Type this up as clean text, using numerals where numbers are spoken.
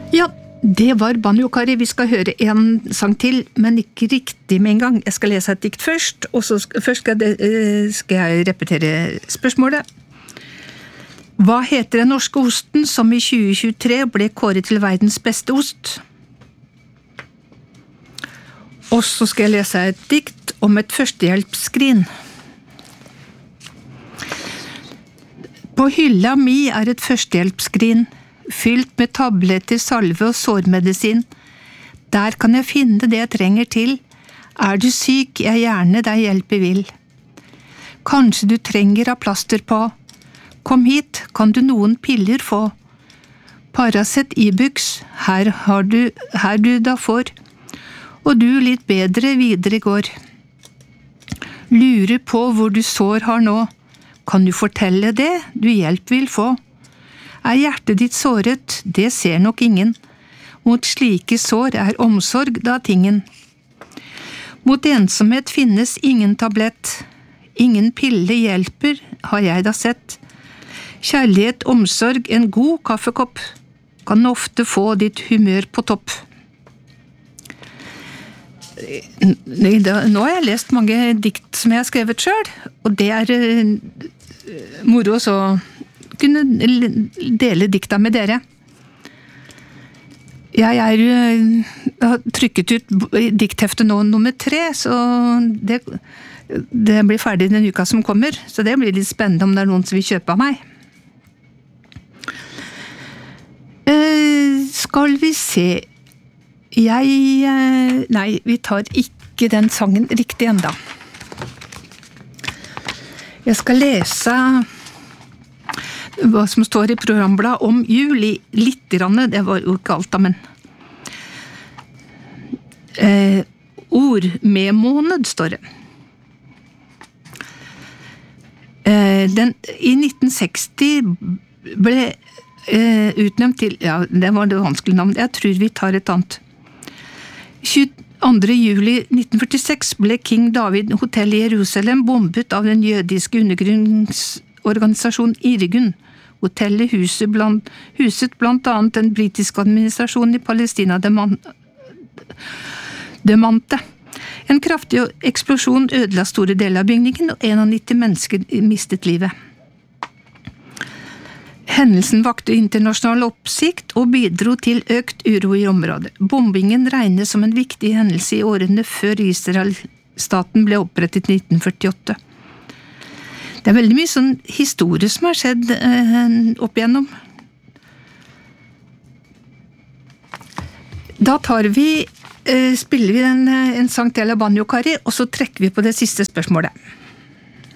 Ja, det var Banjo Kari. Vi skal høre en sang til, men ikke riktig med en gang. Jeg skal lese et dikt først, og så skal jeg repetere spørsmålet. Hva heter den norske osten som i 2023 ble kåret til verdens beste ost? Og så skal jeg lese et dikt om et førstehjelpsskrin. På hylla mi er et førstehjelpsskrin, fylt med tabletter, salve og sårmedisin. Der kan jeg finne det jeg trenger til. Er du syk, jeg gjerne deg hjelpe vil. Kanskje du trenger av plaster på. Kom hit, kan du noen piller få. Paracet Ibux, her du da får. Og du litt bedre videre går. Lurer på hvor du sår har nå. Kan du fortelle det, du hjelp vil få. Er hjertet ditt såret, det ser nok ingen. Mot slike sår er omsorg da tingen. Mot ensomhet finnes ingen tablett. Ingen pille hjelper, har jeg da sett. Kjærlighet, omsorg, en god kaffekopp. Kan ofte få ditt humør på topp. Nå har jeg lest mange dikt som jeg har skrevet selv, og det er moro så kunne dele dikta med dere. Jeg har trykket ut diktheftet nå nummer 3, så det blir ferdig den uka som kommer, så det blir litt spennende om det er noen som vil kjøpe av meg. Skal vi se... Nei, vi tar ikke den sangen riktig enda. Jeg skal lese hva som står i programbladet om jul litt grann, det var jo ikke alt da, men ord med måned står det. I 1960 ble utnevnt til, ja, det var det vanskelige navn, jeg tror vi tar et annet. 22. juli 1946 ble King David Hotel i Jerusalem bombet av den jødiske undergrunnsorganisasjonen Irgun. Hotellet huset blant annet den britiske administrasjonen i Palestina demante. En kraftig eksplosjon ødela store deler av bygningen, og 91 mennesker mistet livet. Hendelsen vakte internasjonal oppsikt og bidro til økt uro i området. Bombingen regnes som en viktig hendelse i årene før Israel-staten ble opprettet i 1948. Det er veldig mye sånn historie som har skjedd opp igjennom. Da spiller vi en sang til av Banjo Kari, og så trekker vi på det siste spørsmålet.